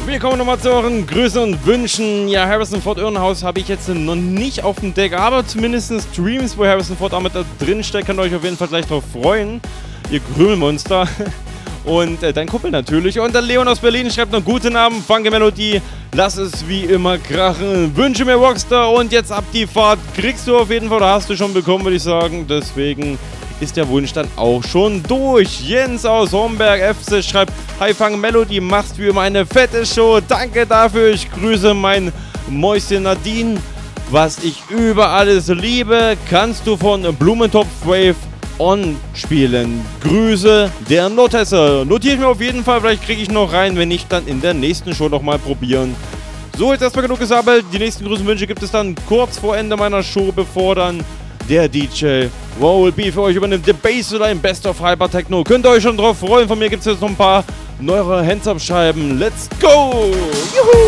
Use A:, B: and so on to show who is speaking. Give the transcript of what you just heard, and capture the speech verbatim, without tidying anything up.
A: wir kommen nochmal zu euren Grüßen und Wünschen. Ja, Harrison Ford Irrenhaus habe ich jetzt noch nicht auf dem Deck, aber zumindest Streams, wo Harrison Ford auch mit da drin steckt, könnt ihr euch auf jeden Fall gleich drauf freuen. Ihr Krümelmonster. Und äh, dein Kumpel natürlich. Und der Leon aus Berlin schreibt noch guten Abend, Funky Melodie. Lass es wie immer krachen. Wünsche mir Rockstar und jetzt ab die Fahrt. Kriegst du auf jeden Fall, oder hast du schon bekommen, würde ich sagen. Deswegen ist der Wunsch dann auch schon durch. Jens aus Homberg F C schreibt: Hi Funky Melodie, machst wie immer eine fette Show. Danke dafür. Ich grüße mein Mäuschen Nadine. Was ich über alles liebe, kannst du von Blumentopf Wave On spielen. Grüße, der Notesser. Notiere ich mir auf jeden Fall, vielleicht kriege ich noch rein, wenn nicht, dann in der nächsten Show nochmal probieren. So, jetzt erstmal genug gesammelt. Die nächsten Grüßenwünsche gibt es dann kurz vor Ende meiner Show, bevor dann der D J Roll B für euch übernimmt. The Bassline Best of Hyper Techno. Könnt ihr euch schon drauf freuen. Von mir gibt es jetzt noch ein paar neuere Hands-Up-Scheiben. Let's go!